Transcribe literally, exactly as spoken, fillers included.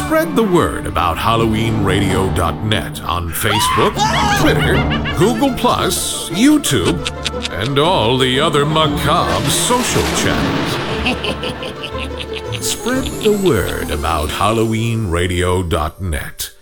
Spread the word about Halloween Radio dot net on Facebook, Twitter, Google Plus, YouTube, and all the other macabre social channels. Spread the word about Halloween Radio dot net.